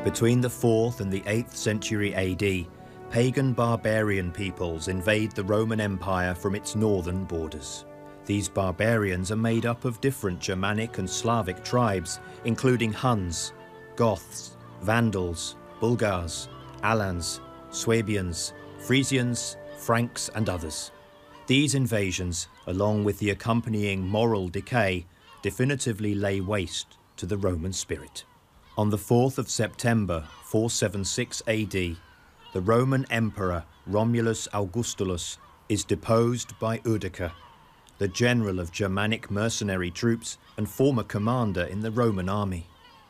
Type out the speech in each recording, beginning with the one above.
Between the 4th and the 8th century AD, pagan barbarian peoples invade the Roman Empire from its northern borders. These barbarians are made up of different Germanic and Slavic tribes, including Huns, Goths, Vandals, Bulgars, Alans, Swabians, Frisians, Franks and others. These invasions, along with the accompanying moral decay, definitively lay waste to the Roman spirit. On the 4th of September 476 AD, the Roman Emperor Romulus Augustulus is deposed by Udica, the general of Germanic mercenary troops and former commander in the Roman army.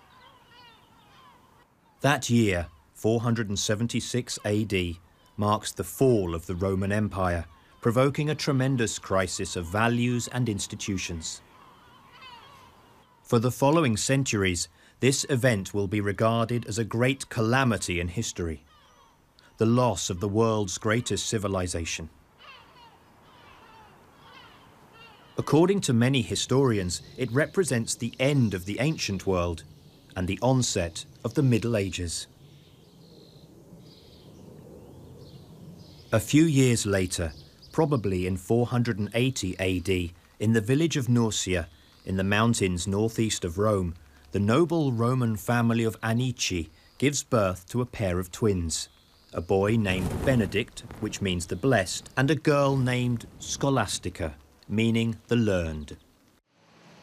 That year, 476 AD, marks the fall of the Roman Empire, provoking a tremendous crisis of values and institutions. For the following centuries, this event will be regarded as a great calamity in history, the loss of the world's greatest civilization. According to many historians, it represents the end of the ancient world and the onset of the Middle Ages. A few years later, probably in 480 AD, in the village of Nursia, in the mountains northeast of Rome, the noble Roman family of Anici gives birth to a pair of twins, a boy named Benedict, which means the blessed, and a girl named Scholastica, meaning the learned.